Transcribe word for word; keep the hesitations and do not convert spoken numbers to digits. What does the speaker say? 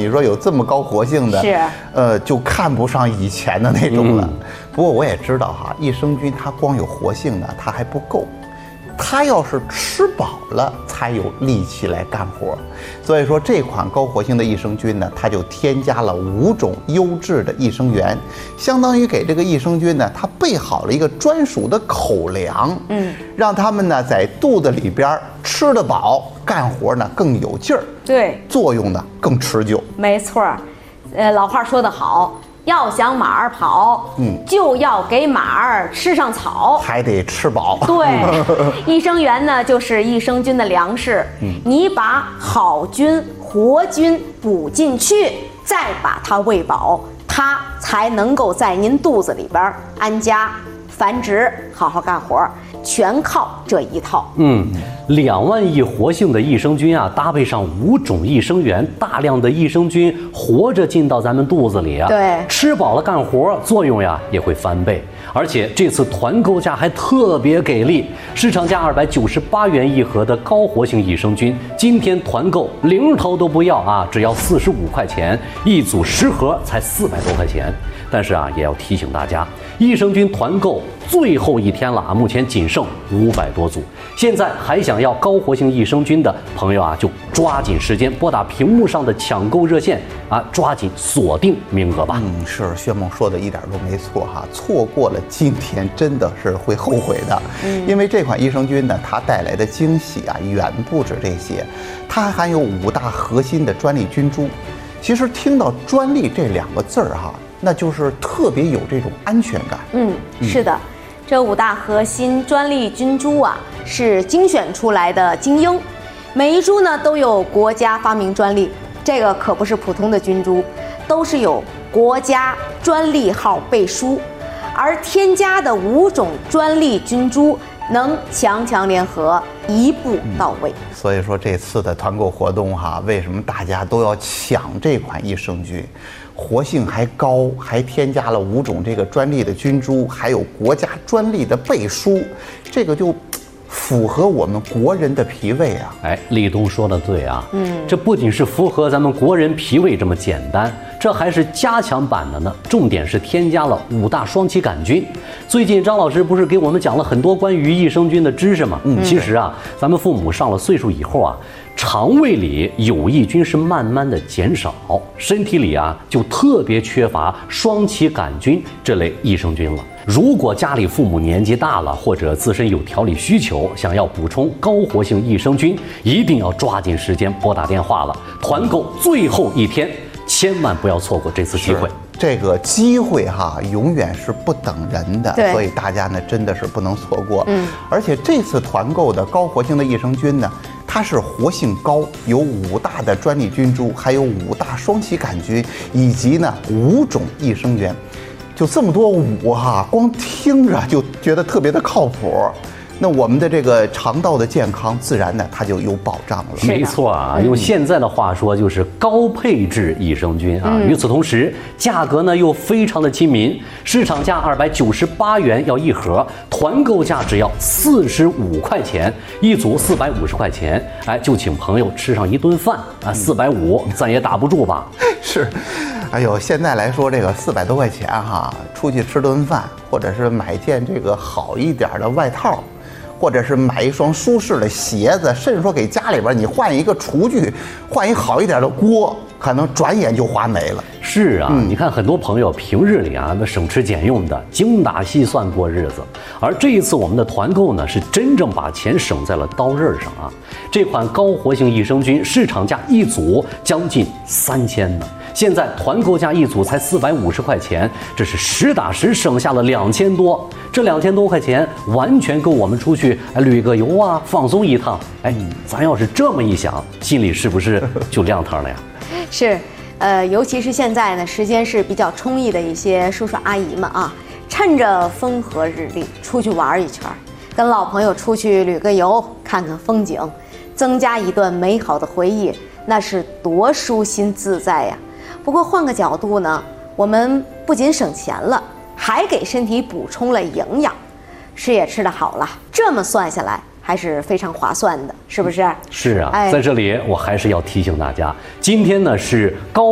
你说有这么高活性的， 是， 呃，就看不上以前的那种了。嗯、不过我也知道哈，益生菌它光有活性呢，它还不够。它要是吃饱了，才有力气来干活。所以说，这款高活性的益生菌呢，它就添加了五种优质的益生元，相当于给这个益生菌呢，它备好了一个专属的口粮，嗯，让它们呢在肚子里边吃得饱，干活呢更有劲儿， 对， 作用呢更持久。 没错，呃，老话说得好。要想马儿跑，嗯，就要给马儿吃上草， 还得吃饱。 对，益生元呢就是益生菌的粮食，嗯，你把好菌、活菌补进去，再把它喂饱，它才能够在您肚子里边安家、繁殖，好好干活。全靠这一套。 嗯，两万亿活性的益生菌啊，搭配上五种益生元，大量的益生菌活着进到咱们肚子里啊， 对， 吃饱了干活，作用呀也会翻倍。而且这次团购价还特别给力，市场价二百九十八元一盒的高活性益生菌，今天团购零头都不要啊，只要四十五块钱一组，十盒才四百多块钱。但是啊，也要提醒大家，益生菌团购最后一天了啊，目前仅剩五百多组。现在还想要高活性益生菌的朋友啊，就抓紧时间拨打屏幕上的抢购热线啊，抓紧锁定名额吧。 嗯，是薛梦说的一点都没错哈，错过了今天真的是会后悔的。嗯，因为这款益生菌呢，它带来的惊喜啊，远不止这些，它还含有五大核心的专利菌株。其实听到专利这两个字儿哈，那就是特别有这种安全感。 嗯，是的，这五大核心专利菌株啊，是精选出来的精英，每一株呢都有国家发明专利，这个可不是普通的菌株，都是有国家专利号背书，而添加的五种专利菌株能强强联合，一步到位。 嗯，所以说这次的团购活动哈，为什么大家都要抢这款益生菌？活性还高，还添加了五种这个专利的菌株，还有国家专利的背书，这个就符合我们国人的脾胃啊！ 哎，立冬说的对啊，嗯，这不仅是符合咱们国人脾胃这么简单，这还是加强版的呢。重点是添加了五大双歧杆菌。最近张老师不是给我们讲了很多关于益生菌的知识吗？嗯，其实啊，咱们父母上了岁数以后啊，肠胃里有益菌是慢慢的减少，身体里啊就特别缺乏双歧杆菌这类益生菌了。如果家里父母年纪大了，或者自身有调理需求，想要补充高活性益生菌，一定要抓紧时间拨打电话了。团购最后一天，千万不要错过这次机会。 这个机会哈，永远是不等人的，所以大家呢真的是不能错过。嗯，而且这次团购的高活性的益生菌呢，它是活性高，有五大的专利菌株，还有五大双歧杆菌，以及呢五种益生元。就这么多五哈，光听着就觉得特别的靠谱。那我们的这个肠道的健康，自然呢它就有保障了。 没错啊，用现在的话说就是高配置益生菌啊。嗯、与此同时，价格呢又非常的亲民，市场价二百九十八元要一盒，团购价只要四十五块钱一组，四百五十块钱，哎，就请朋友吃上一顿饭啊，四百五咱也打不住吧？ 是。哎呦，现在来说这个四百多块钱哈，出去吃顿饭，或者是买件这个好一点的外套，或者是买一双舒适的鞋子，甚至说给家里边你换一个厨具，换一好一点的锅，可能转眼就花没了。 是啊，嗯、你看很多朋友平日里啊，那省吃俭用的，精打细算过日子，而这一次我们的团购呢，是真正把钱省在了刀刃上啊。这款高活性益生菌市场价一组将近三千呢。现在团购价一组才四百五十块钱，这是实打实省下了两千多。这两千多块钱完全够我们出去旅个游啊，放松一趟。哎，咱要是这么一想，心里是不是就亮堂了呀？ 是，呃，尤其是现在呢，时间是比较充裕的一些叔叔阿姨们啊，趁着风和日丽出去玩一圈，跟老朋友出去旅个游，看看风景，增加一段美好的回忆，那是多舒心自在呀。不过换个角度呢，我们不仅省钱了，还给身体补充了营养，吃也吃得好了。这么算下来，还是非常划算的，是不是？ 是啊，哎、在这里我还是要提醒大家，今天呢是高